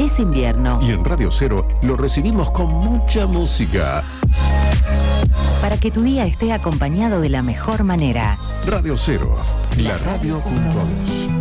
es invierno. Y en Radio Cero lo recibimos con mucha música. Para que tu día esté acompañado de la mejor manera. Radio Cero, la radio junto a vos.